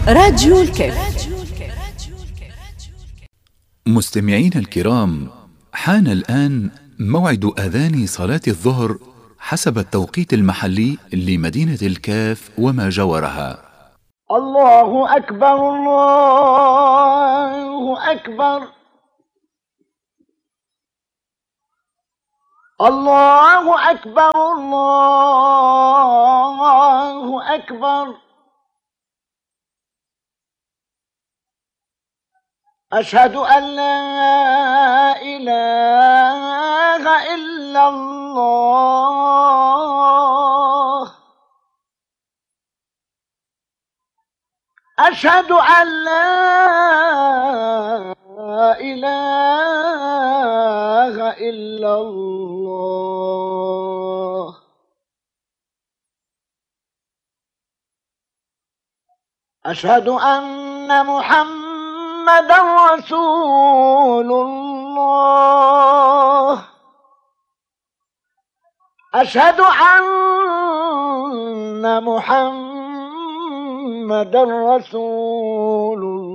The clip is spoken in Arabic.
راديو الكاف. مستمعينا الكرام، حان الآن موعد آذان صلاة الظهر حسب التوقيت المحلي لمدينة الكاف وما جاورها. الله أكبر الله أكبر الله أكبر الله أكبر. أشهد أن لا إله إلا الله. أشهد أن لا إله إلا الله. أشهد أن محمدا رسول الله. أشهد أن محمدا رسول الله.